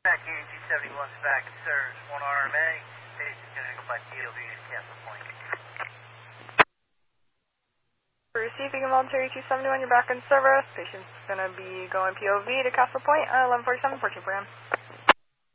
Back here, 271's back in service, 1 RMA. Patient's going to go by DOV to Castle Point. Receiving involuntary 271, you're back in service. Patient's going to be going POV to Castle Point, 1147, 14 p.m.